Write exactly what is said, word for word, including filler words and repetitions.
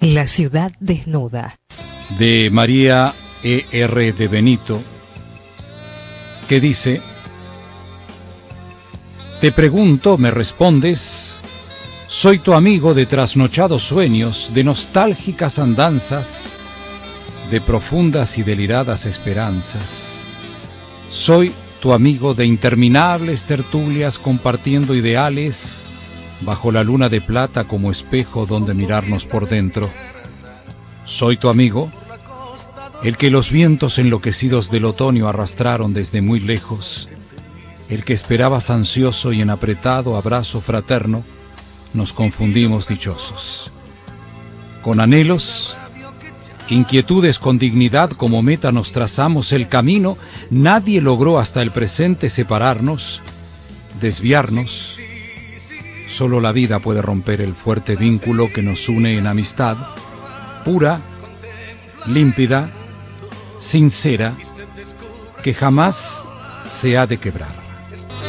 La ciudad desnuda. De María E R de Benito, que dice: te pregunto, me respondes, soy tu amigo de trasnochados sueños, de nostálgicas andanzas, de profundas y deliradas esperanzas. Soy tu amigo de interminables tertulias compartiendo ideales, bajo la luna de plata como espejo donde mirarnos por dentro. Soy tu amigo, el que los vientos enloquecidos del otoño arrastraron desde muy lejos, el que esperabas ansioso y en apretado abrazo fraterno nos confundimos dichosos. Con anhelos, inquietudes con dignidad como meta nos trazamos el camino, nadie logró hasta el presente separarnos, desviarnos. Solo la vida puede romper el fuerte vínculo que nos une en amistad, pura, límpida, sincera, que jamás se ha de quebrar.